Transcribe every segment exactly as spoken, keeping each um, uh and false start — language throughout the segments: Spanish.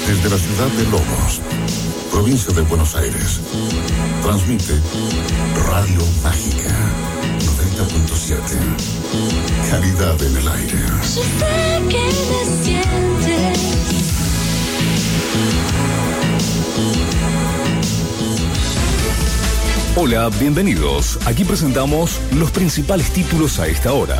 Desde la ciudad de Lobos, provincia de Buenos Aires, transmite Radio Mágica noventa punto siete. Calidad en el aire. Yo sé que me sientes. Hola, bienvenidos. Aquí presentamos los principales títulos a esta hora.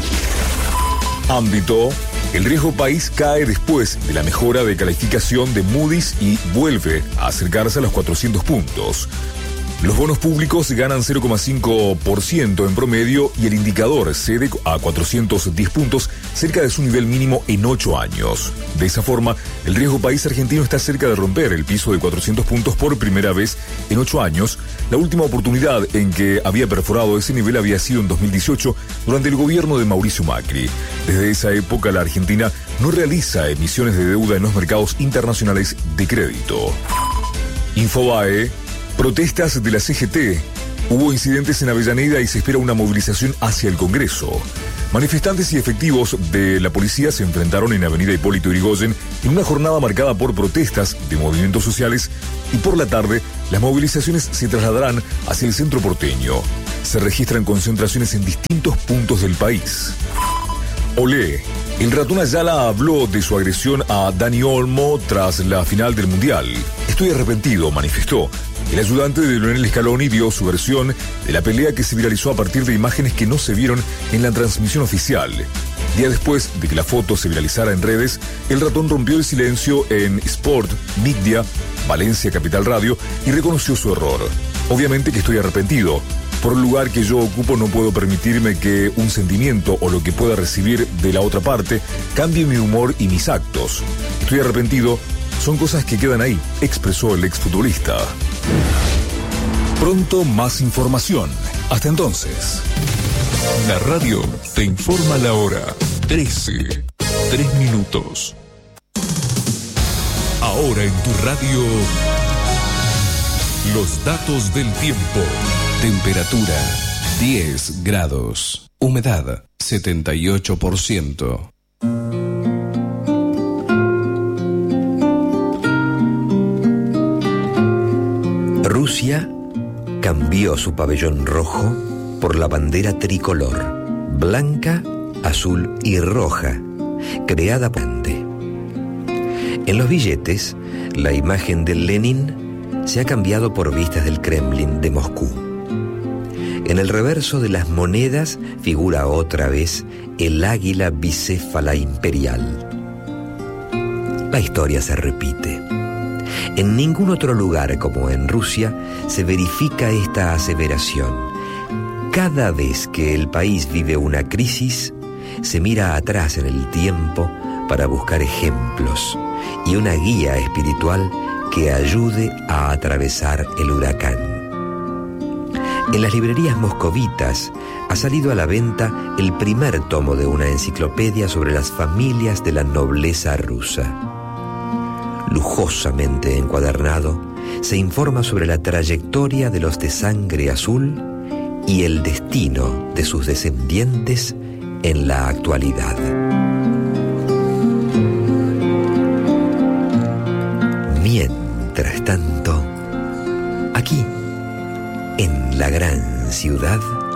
Ámbito. El riesgo país cae después de la mejora de calificación de Moody's y vuelve a acercarse a los cuatrocientos puntos. Los bonos públicos ganan cero coma cinco por ciento en promedio y el indicador cede a cuatrocientos diez puntos, cerca de su nivel mínimo en ocho años. De esa forma, el riesgo país argentino está cerca de romper el piso de cuatrocientos puntos por primera vez en ocho años. La última oportunidad en que había perforado ese nivel había sido en dos mil dieciocho, durante el gobierno de Mauricio Macri. Desde esa época, la Argentina no realiza emisiones de deuda en los mercados internacionales de crédito. Infobae. Protestas de la C G T. Hubo incidentes en Avellaneda y se espera una movilización hacia el Congreso. Manifestantes y efectivos de la policía se enfrentaron en Avenida Hipólito Yrigoyen en una jornada marcada por protestas de movimientos sociales y por la tarde las movilizaciones se trasladarán hacia el centro porteño. Se registran concentraciones en distintos puntos del país. Olé. El ratón Ayala habló de su agresión a Dani Olmo tras la final del Mundial. Estoy arrepentido, manifestó. El ayudante de Lionel Scaloni dio su versión de la pelea que se viralizó a partir de imágenes que no se vieron en la transmisión oficial. Día después de que la foto se viralizara en redes, el ratón rompió el silencio en Sport, Migdia, Valencia Capital Radio y reconoció su error. Obviamente que estoy arrepentido. Por el lugar que yo ocupo no puedo permitirme que un sentimiento o lo que pueda recibir de la otra parte cambie mi humor y mis actos. Estoy arrepentido, son cosas que quedan ahí, expresó el exfutbolista. Pronto más información. Hasta entonces. La radio te informa la hora. trece, tres minutos. Ahora en tu radio, los datos del tiempo. Temperatura diez grados. Humedad setenta y ocho por ciento. Rusia cambió su pabellón rojo por la bandera tricolor, blanca, azul y roja, creada por Ante. En los billetes, la imagen de Lenin se ha cambiado por vistas del Kremlin de Moscú. En el reverso de las monedas figura otra vez el águila bicéfala imperial. La historia se repite. En ningún otro lugar como en Rusia se verifica esta aseveración. Cada vez que el país vive una crisis, se mira atrás en el tiempo para buscar ejemplos y una guía espiritual que ayude a atravesar el huracán. En las librerías moscovitas ha salido a la venta el primer tomo de una enciclopedia sobre las familias de la nobleza rusa. Lujosamente encuadernado, se informa sobre la trayectoria de los de sangre azul y el destino de sus descendientes en la actualidad. Mientras tanto, aquí, en la gran ciudad,